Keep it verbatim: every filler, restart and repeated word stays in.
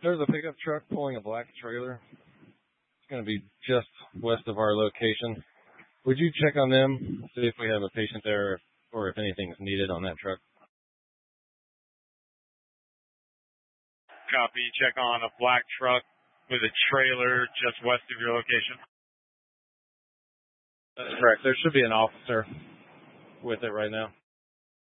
There's a pickup truck pulling a black trailer. It's going to be just west of our location. Would you check on them, see if we have a patient there or if anything's needed on that truck? Copy. Check on a black truck with a trailer just west of your location. That's correct. There should be an officer with it right now.